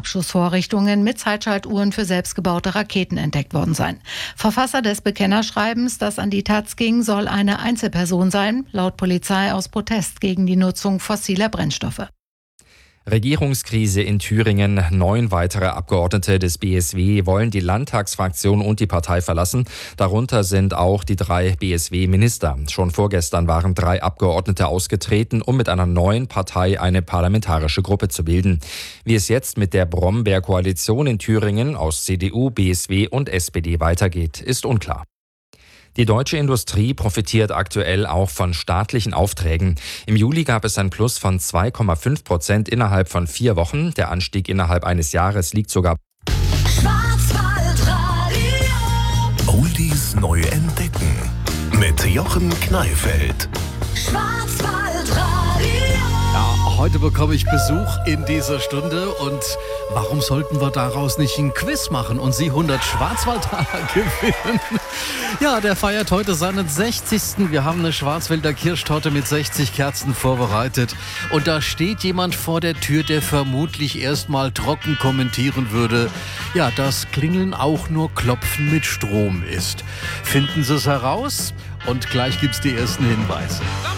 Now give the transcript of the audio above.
Abschussvorrichtungen mit Zeitschaltuhren für selbstgebaute Raketen entdeckt worden sein. Verfasser des Bekennerschreibens, das an die Taz ging, soll eine Einzelperson sein, laut Polizei aus Protest gegen die Nutzung fossiler Brennstoffe. Regierungskrise in Thüringen. 9 weitere Abgeordnete des BSW wollen die Landtagsfraktion und die Partei verlassen. Darunter sind auch die 3 BSW-Minister. Schon vorgestern waren 3 Abgeordnete ausgetreten, um mit einer neuen Partei eine parlamentarische Gruppe zu bilden. Wie es jetzt mit der Brombeer-Koalition in Thüringen aus CDU, BSW und SPD weitergeht, ist unklar. Die deutsche Industrie profitiert aktuell auch von staatlichen Aufträgen. Im Juli gab es ein Plus von 2,5% innerhalb von 4 Wochen. Der Anstieg innerhalb eines Jahres liegt sogar. Oldies neu entdecken mit Jochen Kneifeld. Ja, heute bekomme ich Besuch in dieser Stunde und warum sollten wir daraus nicht ein Quiz machen und Sie 100 Schwarzwaldtaler gewinnen? Ja, der feiert heute seinen 60. Wir haben eine Schwarzwälder Kirschtorte mit 60 Kerzen vorbereitet und da steht jemand vor der Tür, der vermutlich erstmal trocken kommentieren würde, ja, dass Klingeln auch nur Klopfen mit Strom ist. Finden Sie es heraus? Und gleich gibt's die ersten Hinweise.